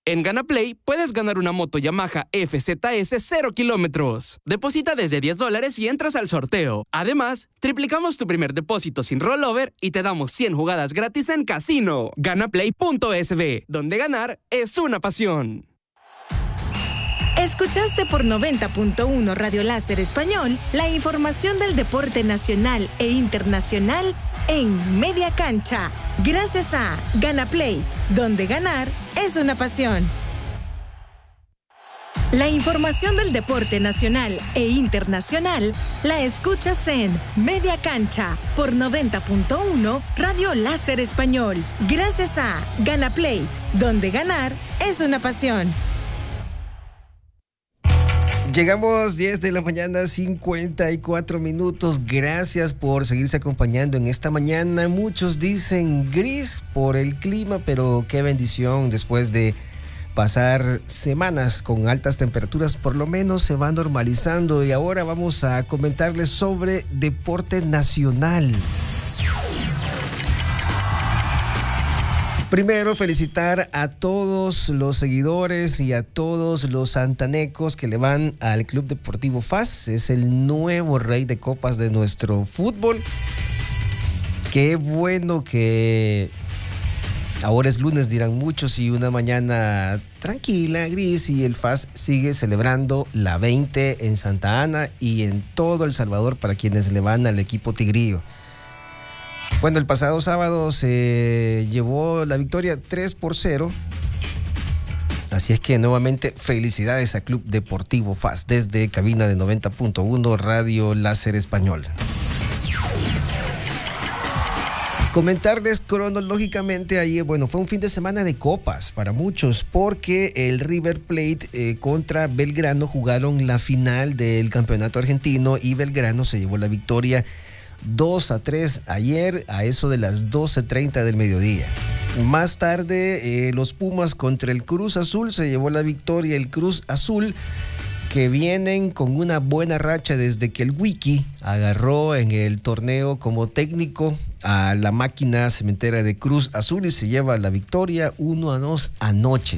En GanaPlay puedes ganar una moto Yamaha FZS 0 kilómetros. Deposita desde $10 y entras al sorteo. Además, triplicamos tu primer depósito sin rollover y te damos 100 jugadas gratis en casino. Ganaplay.sb, donde ganar es una pasión. Escuchaste por 90.1 Radio Láser Español la información del deporte nacional e internacional en Media Cancha, gracias a GanaPlay, donde ganar es una pasión. La información del deporte nacional e internacional la escuchas en Media Cancha por 90.1 Radio Láser Español, gracias a GanaPlay, donde ganar es una pasión. Llegamos 10 de la mañana, 54 minutos. Gracias por seguirse acompañando en esta mañana. Muchos dicen gris por el clima, pero qué bendición después de pasar semanas con altas temperaturas. Por lo menos se va normalizando y ahora vamos a comentarles sobre deporte nacional. Primero, felicitar a todos los seguidores y a todos los santanecos que le van al Club Deportivo FAS. Es el nuevo rey de copas de nuestro fútbol. Qué bueno que ahora es lunes, dirán muchos, y una mañana tranquila, gris, y el FAS sigue celebrando la 20 en Santa Ana y en todo El Salvador para quienes le van al equipo tigrillo. Bueno, el pasado sábado se llevó la victoria 3-0. Así es que nuevamente felicidades a Club Deportivo FAS desde cabina de 90.1 Radio Láser Español. Comentarles cronológicamente ayer, bueno, fue un fin de semana de copas para muchos porque el River Plate contra Belgrano jugaron la final del campeonato argentino y Belgrano se llevó la victoria 2-3 ayer a eso de las 12:30 del mediodía. Más tarde los Pumas contra el Cruz Azul se llevó la victoria el Cruz Azul, que vienen con una buena racha desde que el Wiki agarró en el torneo como técnico a la máquina cementera de Cruz Azul y se lleva la victoria 1-2 anoche.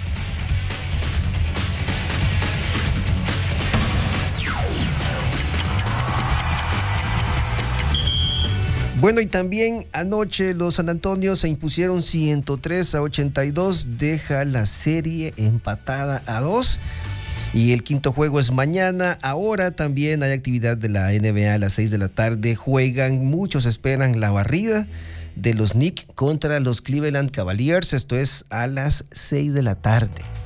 Bueno, y también anoche los San Antonio se impusieron 103-82, deja la serie empatada a 2. Y el quinto juego es mañana. Ahora también hay actividad de la NBA a las 6 de la tarde. Juegan, muchos esperan la barrida de los Knicks contra los Cleveland Cavaliers. Esto es a las 6 de la tarde.